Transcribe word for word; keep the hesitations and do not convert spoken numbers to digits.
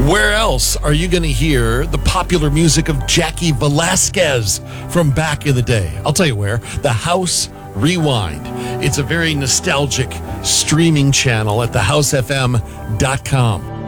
Where else are you going to hear the popular music of Jackie Velasquez from back in the day? I'll tell you where. The House Rewind. It's a very nostalgic streaming channel at the house f m dot com.